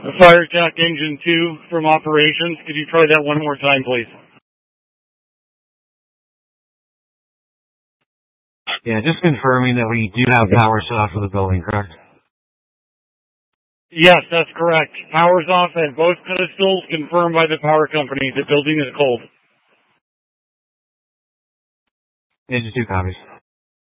Firejack engine 2 from operations. Could you try that one more time, please? Yeah, just confirming that we do have power shut off for the building, correct? Yes, that's correct. Power's off at both pedestals, confirmed by the power company. The building is cold. Engine 2 copies.